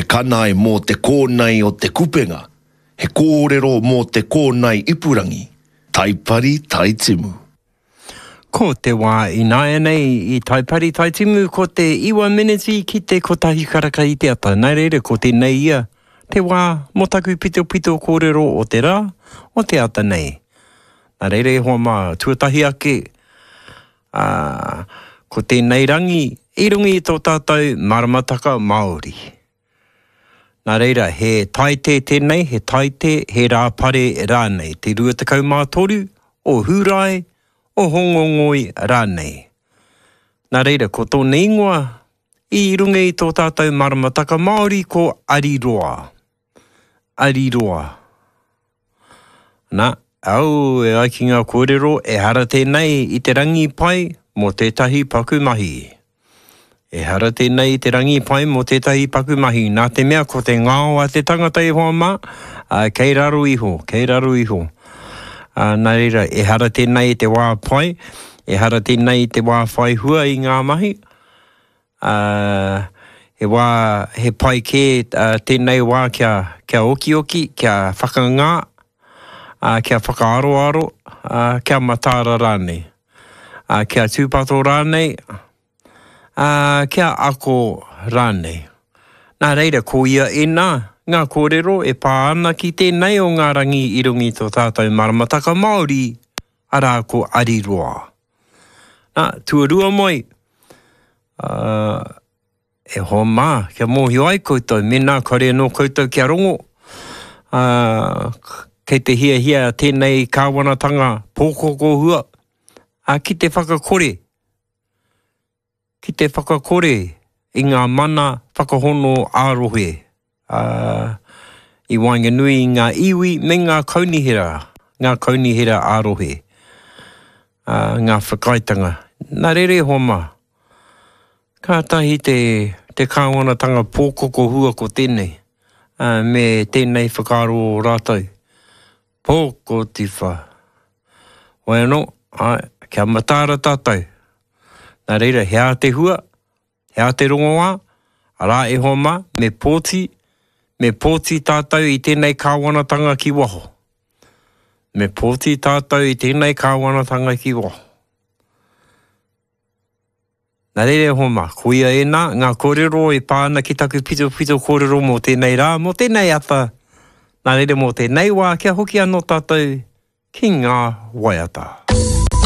kanae mō te kōnei o te kupenga, he kōrero mō te kōnei ipurangi, taipari taitimu. Ko te wā inaia nei I taipari taitimu, ko te iwa miniti ki te kotahi karaka I te ata. Nā reira, ko te nei ia, te wā motaku pito pito kōrero o te rā, o te ata nei. Nā reira, hoa mā tuatahi ake, ko tēnei rangi, I rungi I tō tātou maramataka Māori. Nā reira, he taite tēnei, he taite, he rāpare rānei. Te 23 o Hūrai, o Hongongoi rānei. Nā reira, ko tōna ingoa, I rungi I tō tātou maramataka Māori ko Ariroa. Ariroa. Nā, au e ai ki ngā kōrero e hara tēnei I te rangi pai mō tētahi pakumahi. E hara tēnei I te rangi pai mō tētahi pakumahi. Nā te mea ko te ngāo a te tangata I hoa mā, kei raro iho, kei raro iho. Nā reira, e hara tēnei te wā pai, e hara tēnei te wā whai hua I ngā mahi. He pai ke tēnei wā kia oki, kia whakangā, kia whakaaroaro, kia matāra rānei. Kia tūpato rānei, kia ako rānei. Nā reira, ko ia e nā. Ngā kōrero e pā ana ki tēnei o ngā rangi I rungi tō tātou maramataka Māori, arā ko Ariroa. Nā, tuarua mai, e hoa mā, kia mōhio ai koutou, mena kore no koutou kia rongo, kei te hia tēnei kāwanatanga pōkoko hua, ki te whakakore, I ngā mana whakahono ārohe, I Wainganui ngā iwi me ngā kaunihera ārohe, ngā whakaitanga. Nā rere homa, ka tahi te kāwanatanga pōkoko hua ko tēnei, me tēnei whakaro rātou. Pōko tiwha. Wai anō, kia matāra tātou. Nā reira, hea te hua, hea te rongoa, arā e homa, me pōti tātou I tēnei kāwanatanga ki waho. Me pōti tātou I tēnei kāwanatanga ki waho. Nā reire homa, ko ia e nā, ngā kōrero e pāna ki taku pito kōrero mō tēnei rā, mō tēnei ata. Nā reire mō tēnei wā, kia hoki anō tātou ki ngā waiata.